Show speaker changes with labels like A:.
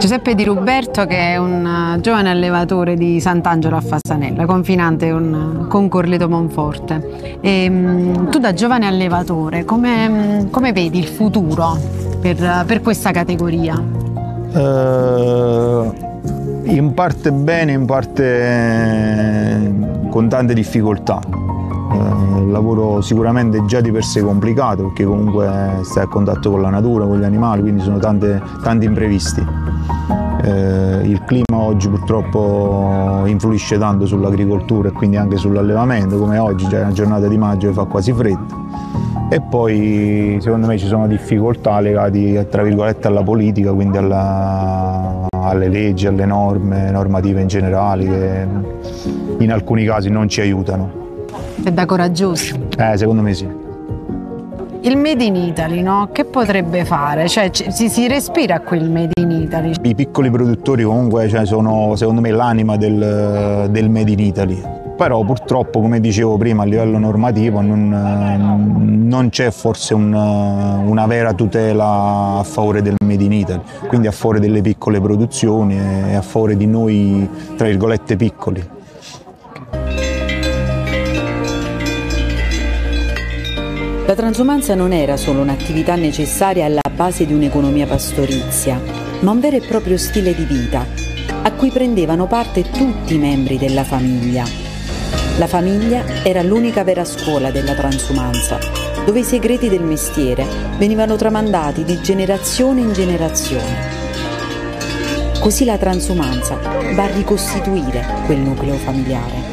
A: Giuseppe Di Ruberto, che è un giovane allevatore di Sant'Angelo a Fassanella, confinante con Corleto Monforte. Tu da giovane allevatore come vedi il futuro per questa categoria?
B: In parte bene, in parte con tante difficoltà. Il lavoro sicuramente già di per sé complicato, perché comunque stai a contatto con la natura, con gli animali, quindi sono tanti imprevisti. Il clima oggi purtroppo influisce tanto sull'agricoltura e quindi anche sull'allevamento, come oggi, già è una giornata di maggio che fa quasi freddo. E poi secondo me ci sono difficoltà legate tra virgolette alla politica, quindi alle leggi, alle normative in generale, che in alcuni casi non ci aiutano.
A: È da coraggiosi?
B: Secondo me sì.
A: Il Made in Italy, no? Che potrebbe fare? Cioè, si respira qui il Made in Italy?
B: I piccoli produttori comunque sono secondo me l'anima del Made in Italy. Però purtroppo, come dicevo prima, a livello normativo non c'è forse una vera tutela a favore del Made in Italy, quindi a favore delle piccole produzioni e a favore di noi, tra virgolette, piccoli.
C: La transumanza non era solo un'attività necessaria alla base di un'economia pastorizia, ma un vero e proprio stile di vita, a cui prendevano parte tutti i membri della famiglia. La famiglia era l'unica vera scuola della transumanza, dove i segreti del mestiere venivano tramandati di generazione in generazione. Così la transumanza va a ricostituire quel nucleo familiare.